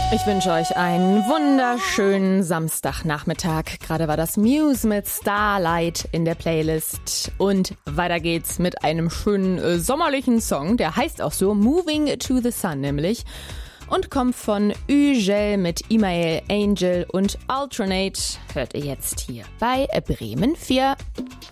Ich wünsche euch einen wunderschönen Samstagnachmittag. Gerade war das Muse mit Starlight in der Playlist. Und weiter geht's mit einem schönen sommerlichen Song. Der heißt auch so, Moving to the Sun nämlich. Und kommt von Ügel mit Email, Angel und Alternate. Hört ihr jetzt hier bei Bremen 4.